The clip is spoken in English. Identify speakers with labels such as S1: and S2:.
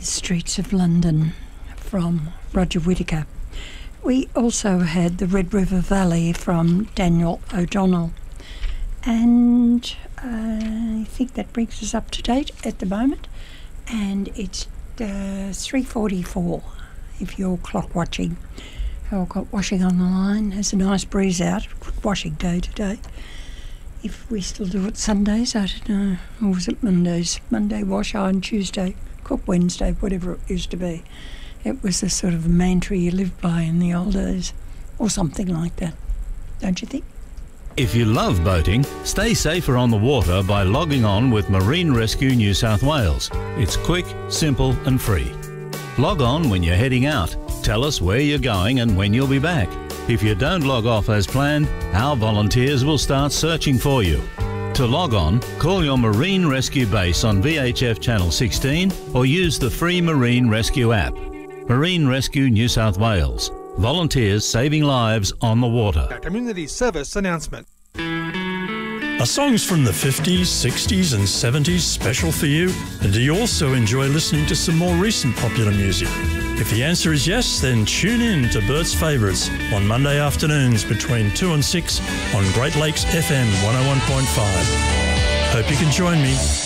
S1: The Streets of London from Roger Whittaker. We also had The Red River Valley from Daniel O'Donnell. And I think that brings us up to date at the moment. And it's 3:44 if you're clock watching. I've got washing on the line. There's a nice breeze out. Good washing day today. If we still do it Sundays, I don't know. Or was it Mondays? Monday wash, iron Tuesday, cook Wednesday, whatever it used to be. It was a sort of mantra you lived by in the old days, or something like that, don't you think?
S2: If you love boating, stay safer on the water by logging on with Marine Rescue New South Wales. It's quick, simple and free. Log on when you're heading out. Tell us where you're going and when you'll be back. If you don't log off as planned, our volunteers will start searching for you. To log on, call your Marine Rescue base on VHF Channel 16 or use the free Marine Rescue app. Marine Rescue New South Wales. Volunteers saving lives on the water.
S3: A community service announcement.
S4: Are songs from the 50s, 60s and 70s special for you? And do you also enjoy listening to some more recent popular music? If the answer is yes, then tune in to Bert's Favourites on Monday afternoons between 2 and 6 on Great Lakes FM 101.5. Hope you can join me.